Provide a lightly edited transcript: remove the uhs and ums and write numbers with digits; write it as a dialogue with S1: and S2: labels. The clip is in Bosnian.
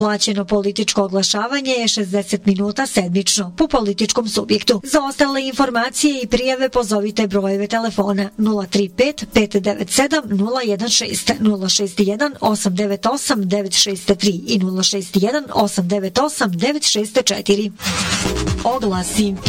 S1: Plaćeno političko oglašavanje je 60 minuta sedmično po političkom subjektu. Za ostale informacije i prijave pozovite brojeve telefona 035 597 016, 061 898 963 i 061 898 964. Oglasi.